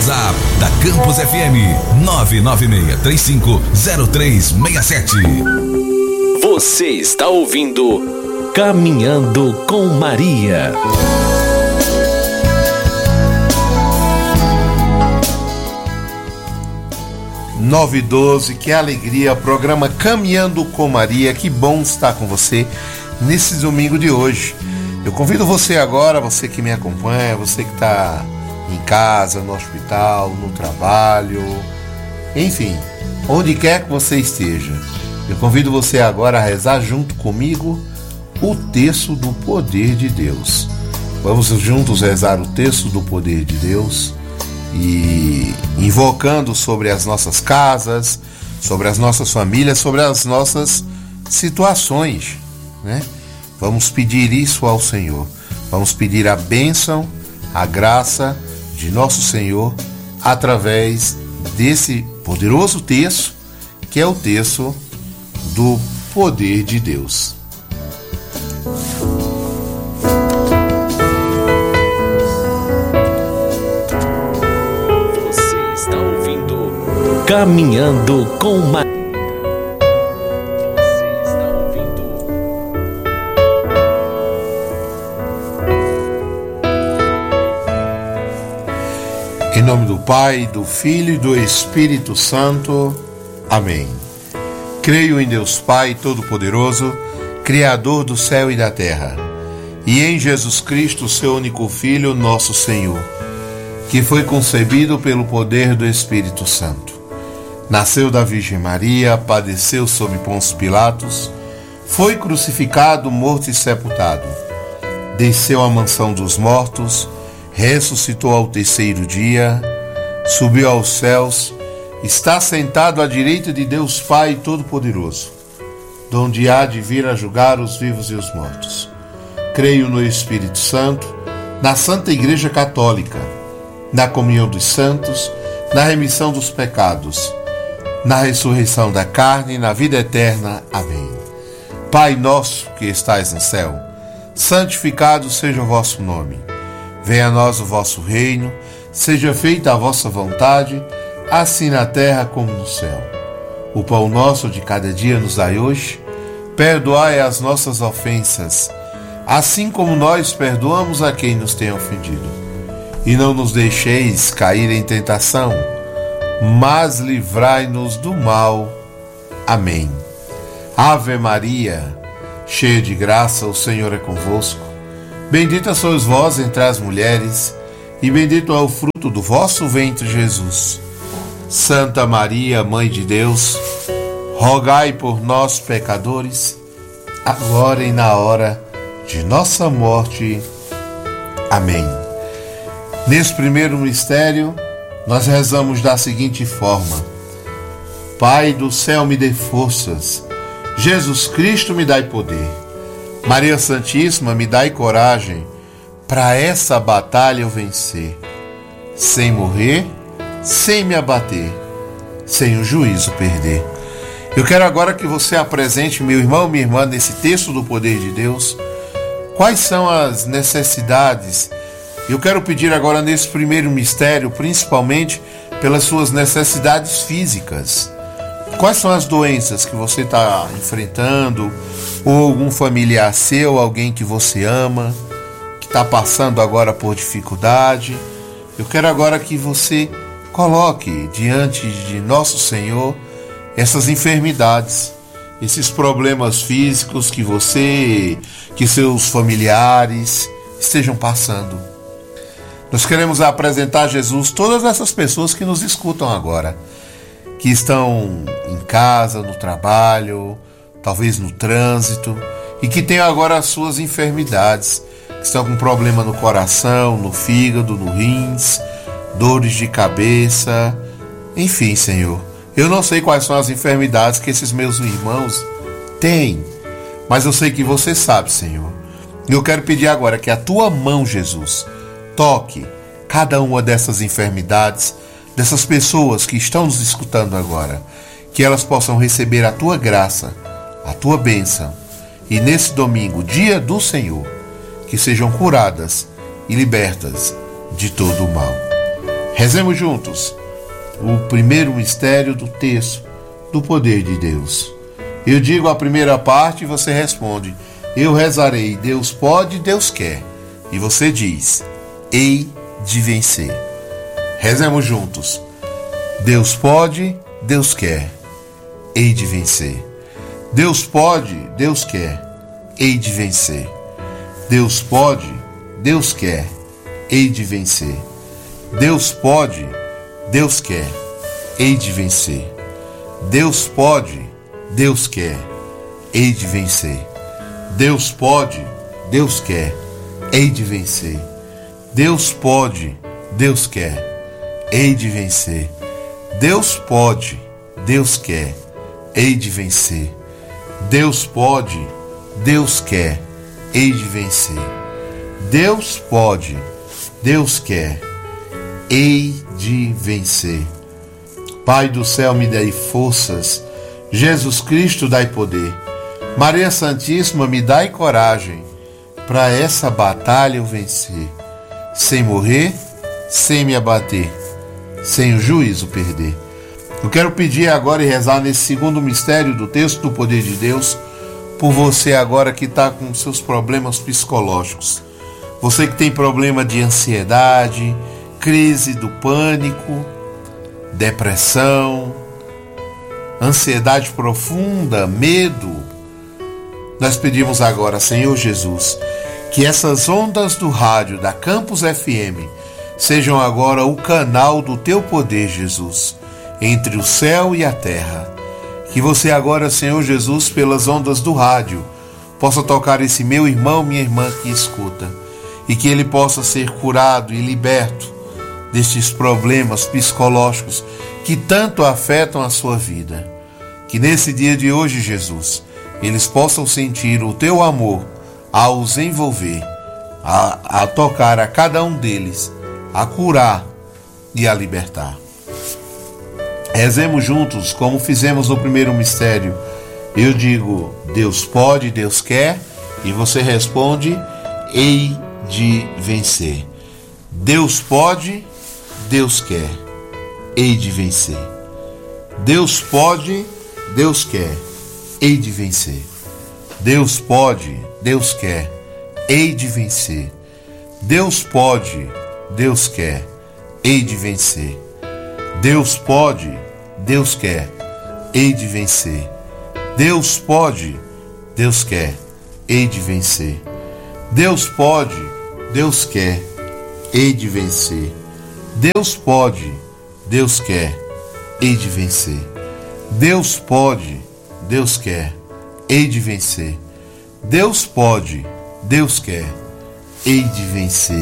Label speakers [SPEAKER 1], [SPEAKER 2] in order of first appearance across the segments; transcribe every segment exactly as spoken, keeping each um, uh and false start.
[SPEAKER 1] WhatsApp da Campus F M nove nove seis três cinco zero três seis sete.
[SPEAKER 2] Você está ouvindo Caminhando com Maria.
[SPEAKER 3] nove e doze, que alegria, programa Caminhando com Maria, que bom estar com você nesse domingo de hoje. Eu convido você agora, você que me acompanha, você que está em casa, no hospital, no trabalho, enfim, onde quer que você esteja, eu convido você agora a rezar junto comigo o texto do poder de Deus. Vamos juntos rezar o texto do poder de Deus e invocando sobre as nossas casas, sobre as nossas famílias, sobre as nossas situações, né? Vamos pedir isso ao Senhor. Vamos pedir a bênção, a graça de nosso Senhor através desse poderoso texto, que é o texto do poder de Deus.
[SPEAKER 2] Caminhando com Maria.
[SPEAKER 3] Em nome do Pai, do Filho e do Espírito Santo. Amém. Creio em Deus Pai Todo-Poderoso, Criador do céu e da terra, e em Jesus Cristo, seu único Filho, nosso Senhor, que foi concebido pelo poder do Espírito Santo. Nasceu da Virgem Maria, padeceu sob Pôncio Pilatos, foi crucificado, morto e sepultado. Desceu à mansão dos mortos, ressuscitou ao terceiro dia, subiu aos céus, está sentado à direita de Deus Pai Todo-Poderoso, donde há de vir a julgar os vivos e os mortos. Creio no Espírito Santo, na Santa Igreja Católica, na comunhão dos santos, na remissão dos pecados, na ressurreição da carne e na vida eterna. Amém. Pai nosso que estais no céu, santificado seja o vosso nome. Venha a nós o vosso reino, seja feita a vossa vontade, assim na terra como no céu. O pão nosso de cada dia nos dai hoje, perdoai as nossas ofensas, assim como nós perdoamos a quem nos tem ofendido. E não nos deixeis cair em tentação, mas livrai-nos do mal. Amém. Ave Maria, cheia de graça, o Senhor é convosco. Bendita sois vós entre as mulheres, e bendito é o fruto do vosso ventre, Jesus. Santa Maria, Mãe de Deus, rogai por nós, pecadores, agora e na hora de nossa morte. Amém. Nesse primeiro mistério, nós rezamos da seguinte forma: Pai do céu, me dê forças. Jesus Cristo, me dai poder. Maria Santíssima, me dai coragem para essa batalha eu vencer, sem morrer, sem me abater, sem o juízo perder. Eu quero agora que você apresente, meu irmão, minha irmã, nesse texto do poder de Deus, quais são as necessidades. Eu quero pedir agora nesse primeiro mistério, principalmente pelas suas necessidades físicas. Quais são as doenças que você está enfrentando, ou algum familiar seu, alguém que você ama, que está passando agora por dificuldade? Eu quero agora que você coloque diante de nosso Senhor essas enfermidades, esses problemas físicos que você, que seus familiares estejam passando. Nós queremos apresentar a Jesus todas essas pessoas que nos escutam agora, que estão em casa, no trabalho, talvez no trânsito, e que têm agora as suas enfermidades, que estão com problema no coração, no fígado, no rins, dores de cabeça, enfim, Senhor. Eu não sei quais são as enfermidades que esses meus irmãos têm, mas eu sei que você sabe, Senhor. E eu quero pedir agora que a tua mão, Jesus, toque cada uma dessas enfermidades, dessas pessoas que estão nos escutando agora, que elas possam receber a tua graça, a tua bênção, e nesse domingo, dia do Senhor, que sejam curadas e libertas de todo o mal. Rezemos juntos o primeiro mistério do texto do poder de Deus. Eu digo a primeira parte e você responde: eu rezarei, Deus pode, Deus quer. E você diz: hei de vencer. Rezemos juntos. Deus pode, Deus quer, hei de vencer. Deus pode, Deus quer, hei de vencer. Deus pode, Deus quer, hei de vencer. Deus pode, Deus quer, hei de vencer. Deus pode, Deus quer, hei de vencer. Deus pode, Deus quer, hei de vencer. Deus pode, Deus quer, hei de vencer. Deus pode, Deus quer, hei de vencer. Deus pode, Deus quer, hei de vencer. Deus pode, Deus quer, hei de vencer. Pai do céu, me dai forças. Jesus Cristo, dai poder. Maria Santíssima, me dai coragem para essa batalha eu vencer, sem morrer, sem me abater, sem o juízo perder. Eu quero pedir agora e rezar nesse segundo mistério do texto do poder de Deus por você agora que está com seus problemas psicológicos. Você que tem problema de ansiedade, crise do pânico, depressão, ansiedade profunda, medo. Nós pedimos agora, Senhor Jesus, que essas ondas do rádio da Campus F M sejam agora o canal do Teu poder, Jesus, entre o céu e a terra. Que você agora, Senhor Jesus, pelas ondas do rádio, possa tocar esse meu irmão, minha irmã que escuta, e que ele possa ser curado e liberto destes problemas psicológicos que tanto afetam a sua vida. Que nesse dia de hoje, Jesus, eles possam sentir o Teu amor a os envolver, a, a tocar a cada um deles, a curar e a libertar. Rezemos juntos como fizemos no primeiro mistério. Eu digo: Deus pode, Deus quer, e você responde: hei de vencer. Deus pode, Deus quer, hei de vencer. Deus pode, Deus quer, hei de vencer. Deus pode, Deus quer, hei de vencer. Deus pode, Deus quer, hei de vencer. Deus pode, Deus quer, hei de vencer. Deus pode, Deus quer, hei de vencer. Deus pode, Deus quer, hei de vencer. Deus pode, Deus quer, hei de vencer. Deus pode, Deus quer, hei de vencer. Deus pode, Deus quer, hei de vencer.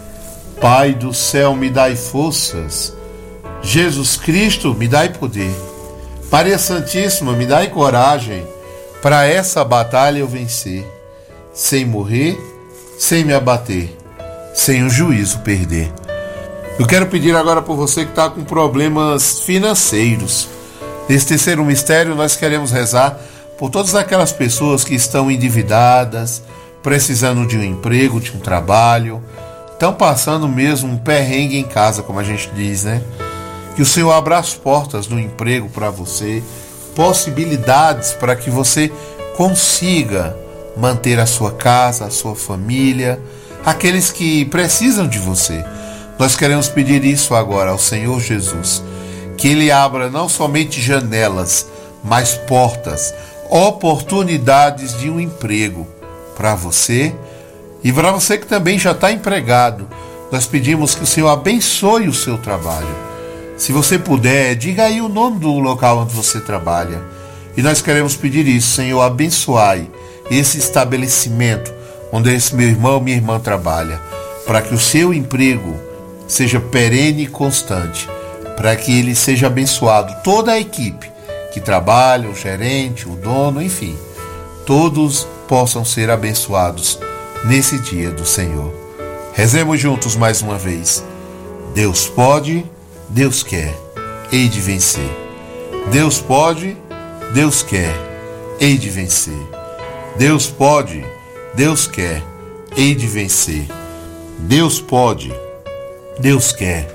[SPEAKER 3] Pai do céu, me dai forças. Jesus Cristo, me dai poder. Maria Santíssima, me dai coragem para essa batalha eu vencer, sem morrer, sem me abater, sem o juízo perder. Eu quero pedir agora por você que está com problemas financeiros. Nesse terceiro mistério nós queremos rezar por todas aquelas pessoas que estão endividadas, precisando de um emprego, de um trabalho, estão passando mesmo um perrengue em casa, como a gente diz, né? Que o Senhor abra as portas do emprego para você, possibilidades para que você consiga manter a sua casa, a sua família, aqueles que precisam de você. Nós queremos pedir isso agora ao Senhor Jesus, que Ele abra não somente janelas, mas portas, oportunidades de um emprego para você e para você que também já está empregado. Nós pedimos que o Senhor abençoe o seu trabalho. Se você puder, diga aí o nome do local onde você trabalha. E nós queremos pedir isso: Senhor, abençoai esse estabelecimento onde esse meu irmão, minha irmã trabalha, para que o seu emprego seja perene e constante, para que ele seja abençoado, toda a equipe que trabalha, o gerente, o dono, enfim, todos possam ser abençoados nesse dia do Senhor. Rezemos juntos mais uma vez. Deus pode, Deus quer, hei de vencer. Deus pode, Deus quer, hei de vencer. Deus pode, Deus quer, hei de vencer. Deus pode, Deus quer,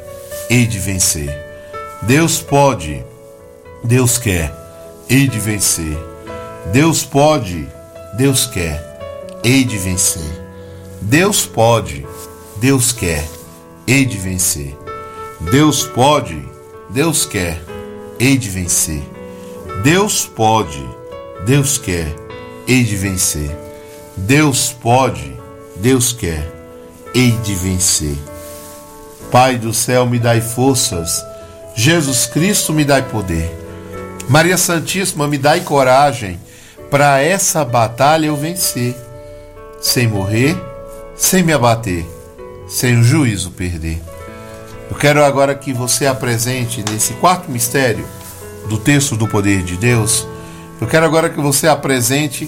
[SPEAKER 3] hei de vencer. Deus pode, Deus quer, hei de vencer. Deus pode, Deus quer, hei de vencer. Deus pode, Deus quer, hei de vencer. Deus pode, Deus quer, hei de vencer. Deus pode, Deus quer, hei de vencer. Deus pode, Deus quer, hei de vencer. Pai do céu, me dai forças. Jesus Cristo, me dai poder. Maria Santíssima, me dai coragem para essa batalha eu vencer, sem morrer, sem me abater, sem o juízo perder. Eu quero agora que você apresente nesse quarto mistério do texto do poder de Deus, eu quero agora que você apresente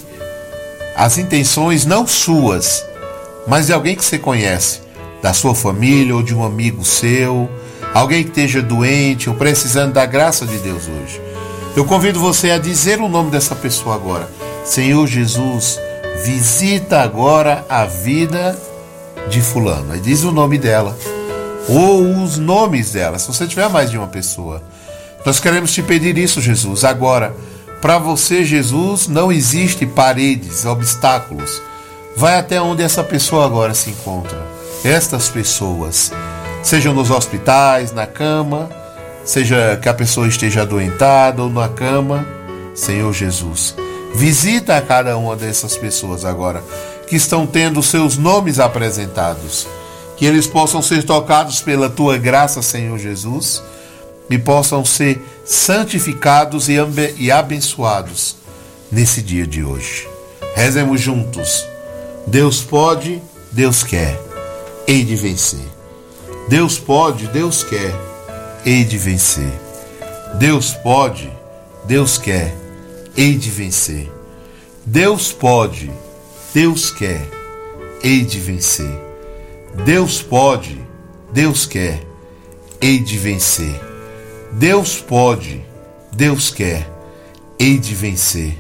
[SPEAKER 3] as intenções não suas, mas de alguém que você conhece, da sua família ou de um amigo seu, alguém que esteja doente ou precisando da graça de Deus hoje. Eu convido você a dizer o nome dessa pessoa agora. Senhor Jesus, visita agora a vida de fulano. Aí diz o nome dela, ou os nomes dela, se você tiver mais de uma pessoa. Nós queremos te pedir isso, Jesus, agora. Para você, Jesus, não existe paredes, obstáculos. Vai até onde essa pessoa agora se encontra. Estas pessoas, sejam nos hospitais, na cama, seja que a pessoa esteja adoentada ou na cama, Senhor Jesus, visita a cada uma dessas pessoas agora, que estão tendo seus nomes apresentados, que eles possam ser tocados pela Tua graça, Senhor Jesus, e possam ser santificados e abençoados nesse dia de hoje. Rezemos juntos. Deus pode, Deus quer, hei de vencer. Deus pode, Deus quer, hei de vencer. Deus pode, Deus quer, hei de vencer. Deus pode, Deus quer, hei de vencer. Deus pode, Deus quer, hei de vencer. Deus pode, Deus quer, hei de vencer.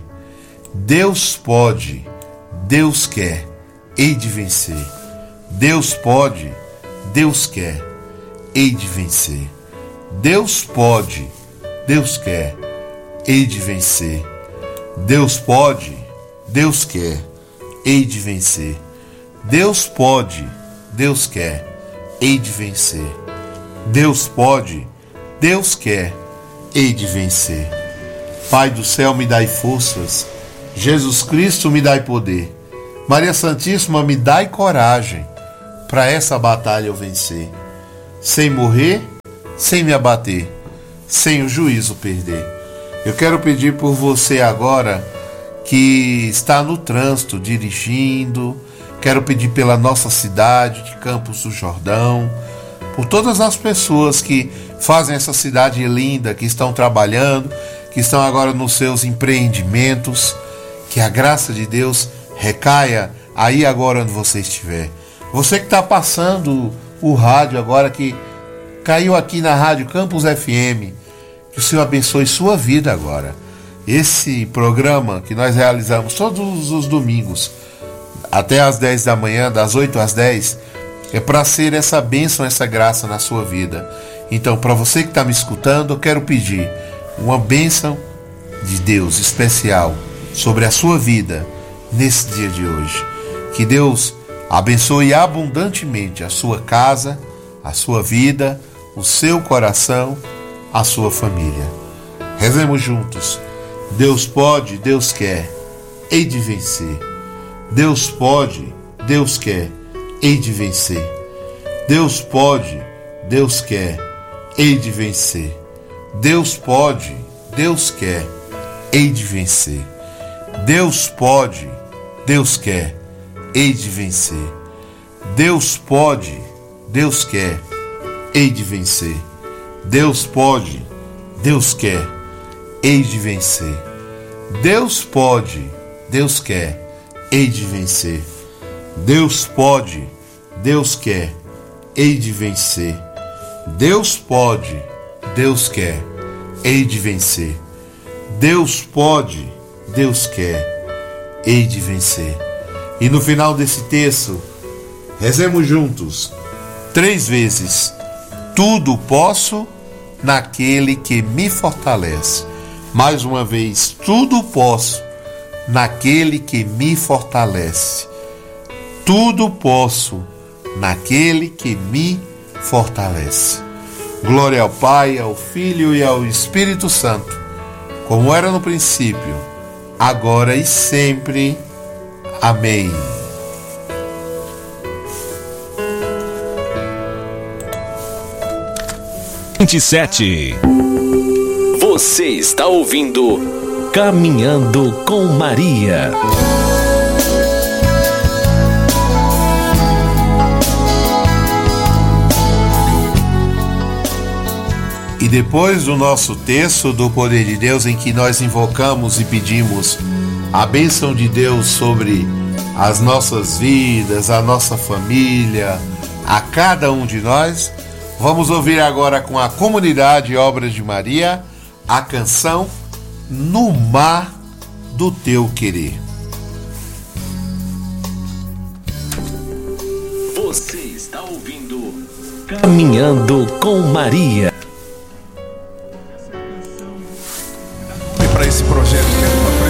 [SPEAKER 3] Deus pode, Deus quer, hei de vencer. Deus pode, Deus quer, hei de vencer. Deus pode, Deus quer, hei de vencer. Deus pode, Deus quer, hei de vencer. Deus pode, Deus quer, hei de vencer. Deus pode, Deus quer, hei de vencer. Pai do céu, me dai forças. Jesus Cristo, me dai poder. Maria Santíssima, me dai coragem para essa batalha eu vencer, sem morrer, sem me abater, sem o juízo perder. Eu quero pedir por você agora que está no trânsito, dirigindo. Quero pedir pela nossa cidade de Campos do Jordão, por todas as pessoas que fazem essa cidade linda, que estão trabalhando, que estão agora nos seus empreendimentos, que a graça de Deus recaia aí agora onde você estiver. Você que está passando o rádio agora, que caiu aqui na rádio Campos F M, que o Senhor abençoe sua vida agora. Esse programa que nós realizamos todos os domingos, até às dez da manhã, das oito às dez, é para ser essa bênção, essa graça na sua vida. Então, para você que está me escutando, eu quero pedir uma bênção de Deus especial sobre a sua vida nesse dia de hoje. Que Deus abençoe abundantemente a sua casa, a sua vida, o seu coração, a sua família. Rezemos juntos. Deus pode, Deus quer, hei de vencer. Deus pode, Deus quer, hei de vencer. Deus pode, Deus quer, hei de vencer. Deus pode, Deus quer, hei de vencer. Deus pode, Deus quer, hei de vencer. Deus pode, Deus quer, hei de vencer. Deus pode, Deus quer, hei de vencer. Deus pode, Deus quer, hei de vencer. Deus pode, Deus quer, hei de vencer. Deus pode, Deus quer, hei de vencer. Deus pode, Deus quer, hei de vencer. E no final desse texto, rezemos juntos, três vezes, tudo posso naquele que me fortalece. Mais uma vez, tudo posso naquele que me fortalece. Tudo posso naquele que me fortalece. Glória ao Pai, ao Filho e ao Espírito Santo, como era no princípio, agora e sempre. Amém.
[SPEAKER 2] vinte e sete. Você está ouvindo Caminhando com Maria.
[SPEAKER 3] E depois do nosso texto do Poder de Deus, em que nós invocamos e pedimos a bênção de Deus sobre as nossas vidas, a nossa família, a cada um de nós, vamos ouvir agora com a comunidade Obras de Maria a canção No Mar do Teu Querer.
[SPEAKER 2] Você está ouvindo Caminhando com Maria.